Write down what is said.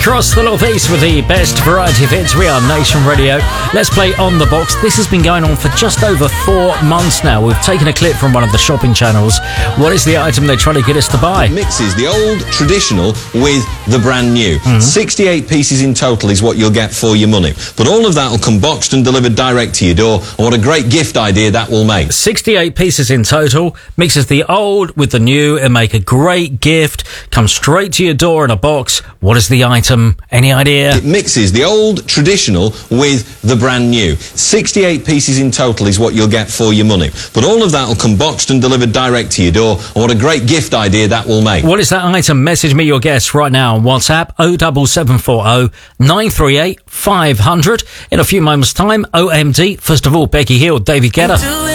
Across the Northeast with the best variety of hits. We are Nation Radio. Let's play On The Box. This has been going on for just over 4 months now. We've taken a clip from one of the shopping channels. What is the item they're trying to get us to buy? It mixes the old traditional with the brand new. 68 pieces in total is what you'll get for your money. But all of that will come boxed and delivered direct to your door. And what a great gift idea that will make. 68 pieces in total. Mixes the old with the new and make a great gift. Comes straight to your door in a box. What is the item? Any idea? It mixes the old traditional with the brand new. 68 pieces in total is what you'll get for your money. But all of that will come boxed and delivered direct to your door. And what a great gift idea that will make. What is that item? Message me your guess right now on WhatsApp 07740 938 500. In a few moments' time, OMD. First of all, Becky Hill, David Guetta.